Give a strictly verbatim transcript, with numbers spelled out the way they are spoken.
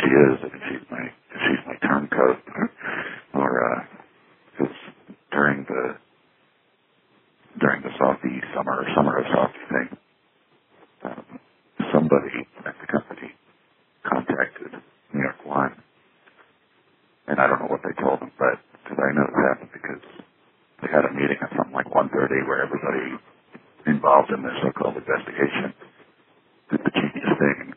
is, if she's my if she's my turncoat, or uh, because during the during the Softy summer summer of Softy thing, um, somebody at the company contacted New York One, and I don't know what they told them, but because I know this happened because they had a meeting at something like one thirty where everybody involved in this so-called investigation did the genius thing and